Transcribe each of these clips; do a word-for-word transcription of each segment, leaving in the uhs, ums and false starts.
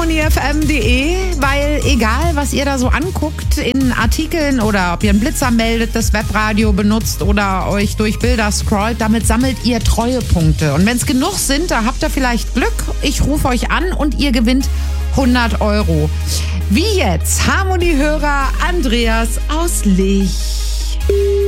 harmony f m punkt d e, weil egal, was ihr da so anguckt in Artikeln oder ob ihr einen Blitzer meldet, das Webradio benutzt oder euch durch Bilder scrollt, damit sammelt ihr Treuepunkte. Und wenn es genug sind, da habt ihr vielleicht Glück. Ich rufe euch an und ihr gewinnt hundert Euro. Wie jetzt Harmony-Hörer Andreas aus Lich.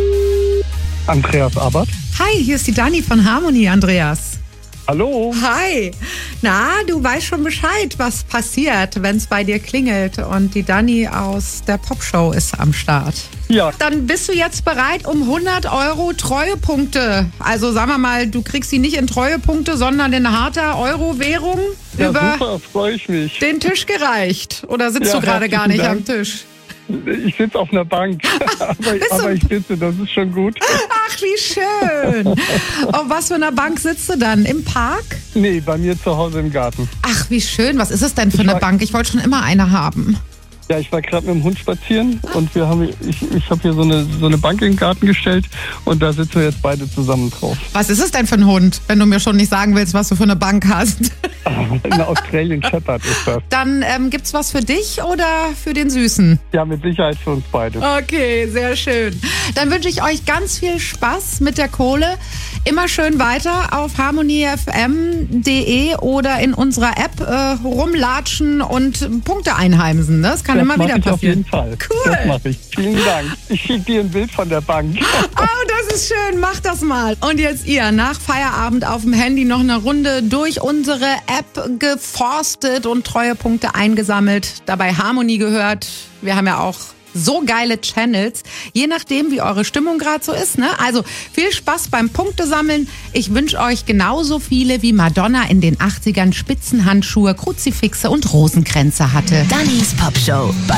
Andreas Abert. Hi, hier ist die Dani von Harmony, Andreas. Hallo. Hi. Na, du weißt schon Bescheid, was passiert, wenn es bei dir klingelt und die Dani aus der Popshow ist am Start. Ja. Dann bist du jetzt bereit um hundert Euro Treuepunkte. Also sagen wir mal, du kriegst sie nicht in Treuepunkte, sondern in harter Euro-Währung Ja, über super, freue ich mich. den Tisch gereicht. Oder sitzt Ja, du gerade gar herzlichen nicht Dank. am Tisch? Ich sitze auf einer Bank, aber, Bist aber du- ich sitze, das ist schon gut. Ach, wie schön. Auf was für einer Bank sitzt du dann? Im Park? Nee, bei mir zu Hause im Garten. Ach, wie schön. Was ist es denn für Ich eine war- Bank? Ich wollte schon immer eine haben. Ja, ich war gerade mit dem Hund spazieren und wir haben, ich, ich habe hier so eine, so eine Bank in den Garten gestellt und da sitzen wir jetzt beide zusammen drauf. Was ist es denn für ein Hund, wenn du mir schon nicht sagen willst, was du für eine Bank hast? Eine Australian Shepherd ist das. Dann ähm, gibt's was für dich oder für den Süßen? Ja, mit Sicherheit für uns beide. Okay, sehr schön. Dann wünsche ich euch ganz viel Spaß mit der Kohle. Immer schön weiter auf harmony f m punkt d e oder in unserer App äh, rumlatschen und Punkte einheimsen. Das kann Das immer mache wieder ich auf passieren. jeden Fall. Cool. Das mache ich. Vielen Dank. Ich schicke dir ein Bild von der Bank. Oh, das ist schön. Mach das mal. Und jetzt ihr, nach Feierabend auf dem Handy noch eine Runde durch unsere App geforstet und Treuepunkte eingesammelt. Dabei Harmony gehört. Wir haben ja auch so geile Channels, je nachdem, wie eure Stimmung gerade so ist. Ne? Also viel Spaß beim Punktesammeln. Ich wünsche euch genauso viele, wie Madonna in den achtzigern Spitzenhandschuhe, Kruzifixe und Rosenkränze hatte. Dannys Popshow bei